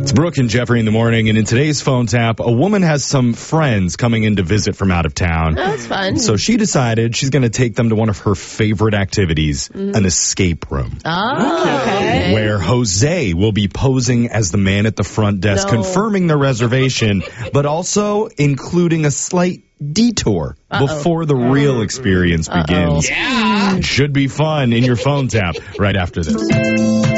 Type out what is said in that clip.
It's Brooke and Jeffrey in the morning, and in today's phone tap, a woman has some friends coming in to visit from out of town. Oh, that's fun. So she decided she's going to take them to one of her favorite activities, an escape room. Oh, okay. Where Jose will be posing as the man at the front desk, confirming the reservation, but also including a slight detour before the real experience begins. Yeah. It should be fun in your phone tap right after this.